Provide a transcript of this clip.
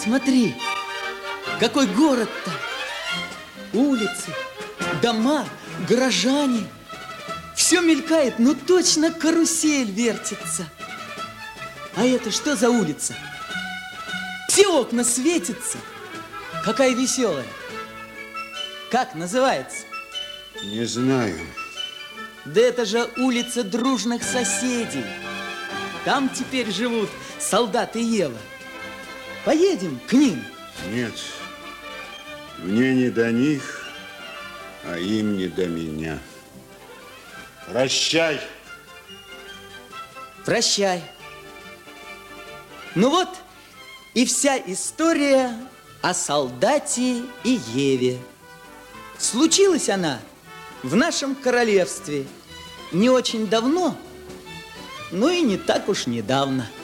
Смотри, какой город-то! Улицы, дома, горожане. Все мелькает, ну точно карусель вертится. А это что за улица? Все окна светятся. Какая веселая. Как называется? Не знаю. Да это же улица дружных соседей. Там теперь живут солдаты Ева. Поедем к ним? Нет. Мне не до них, а им не до меня. Прощай. Прощай. Ну вот и вся история о солдате и Еве. Случилась она в нашем королевстве не очень давно, но и не так уж недавно.